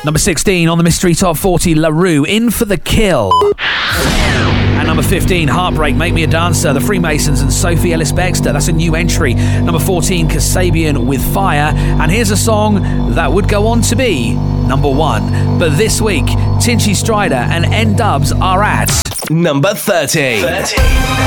Number 16 on the Mystery Top 40, La Rue, In for the Kill. And number 15, Heartbreak, Make Me a Dancer, The Freemasons and Sophie Ellis-Bextor. That's a new entry. Number 14, Kasabian with Fire. And here's a song that would go on to be number 1. But this week, Tinchy Stryder and N-Dubz are at number 30.